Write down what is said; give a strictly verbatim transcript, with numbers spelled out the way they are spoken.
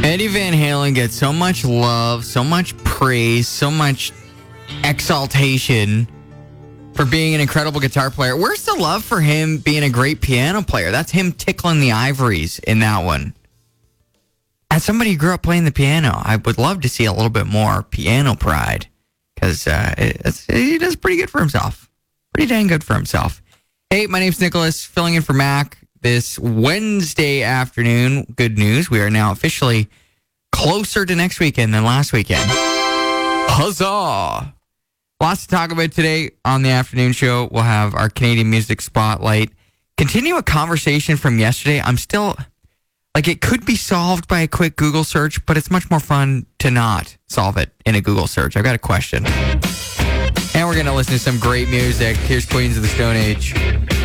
Eddie Van Halen gets so much love, so much praise, so much exaltation for being an incredible guitar player. Where's the love for him being a great piano player? That's him tickling the ivories in that one. As somebody who grew up playing the piano, I would love to see a little bit more piano pride because uh, it's, he does pretty good for himself. Pretty dang good for himself. Hey, my name's Nicholas, filling in for Mac this Wednesday afternoon. Good news, we are now officially closer to next weekend than last weekend. Huzzah! Lots to talk about today on the afternoon show. We'll have our Canadian Music Spotlight. Continue a conversation from yesterday. I'm still... Like, it could be solved by a quick Google search, but it's much more fun to not solve it in a Google search. I've got a question. And we're going to listen to some great music. Here's Queens of the Stone Age.